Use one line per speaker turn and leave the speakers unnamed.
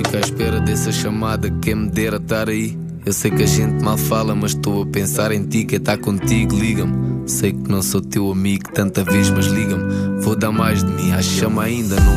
Fico à espera dessa chamada, quem me dera estar aí. Eu sei que a gente mal fala, mas estou a pensar em ti. Quem está contigo, liga-me. Sei que não sou teu amigo, tanta vez, mas liga-me. Vou dar mais de mim, a chama ainda não